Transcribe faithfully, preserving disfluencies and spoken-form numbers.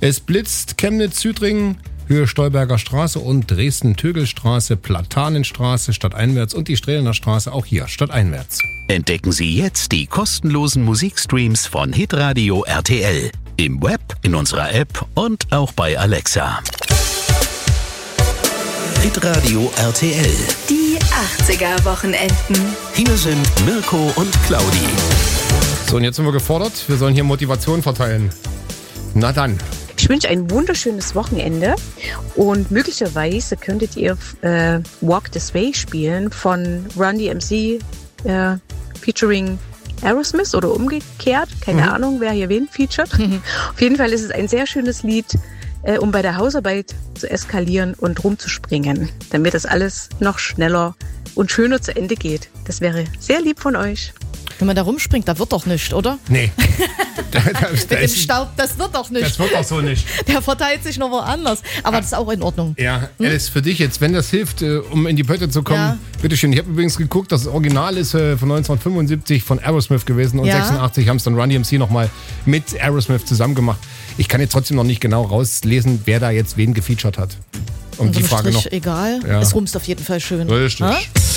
Es blitzt Chemnitz-Südring, Höhe Stolberger Straße und Dresden-Tögelstraße, Platanenstraße stadteinwärts und die Strehlener Straße auch hier stadteinwärts. Entdecken Sie jetzt die kostenlosen Musikstreams von Hitradio R T L. Im Web, in unserer App und auch bei Alexa. Hitradio R T L. Die achtziger-Wochenenden. Hier sind Mirko und Claudi. So, und jetzt sind wir gefordert. Wir sollen hier Motivation verteilen. Na dann. Ich wünsche ein wunderschönes Wochenende und möglicherweise könntet ihr äh, Walk This Way spielen von Run D M C äh, featuring Aerosmith oder umgekehrt. Keine mhm. Ahnung, wer hier wen featuret. Mhm. Auf jeden Fall ist es ein sehr schönes Lied, äh, um bei der Hausarbeit zu eskalieren und rumzuspringen, damit das alles noch schneller und schöner zu Ende geht. Das wäre sehr lieb von euch. Wenn man da rumspringt, da wird doch nichts, oder? Nee. Da, da, da Mit dem Staub, das wird doch nicht. Das wird doch so nicht. Der verteilt sich noch woanders. Aber das ist auch in Ordnung. Ja, hm? Alice, für dich jetzt, wenn das hilft, äh, um in die Pötte zu kommen, ja. Bitteschön. Ich habe übrigens geguckt, das Original ist äh, von neunzehnhundertfünfundsiebzig von Aerosmith gewesen und ja. sechsundachtzig haben es dann Run D M C nochmal mit Aerosmith zusammen gemacht. Ich kann jetzt trotzdem noch nicht genau rauslesen, wer da jetzt wen gefeatured hat. Um die Frage Strich noch. Egal. Ja. Es rumst auf jeden Fall schön. Richtig. Ha?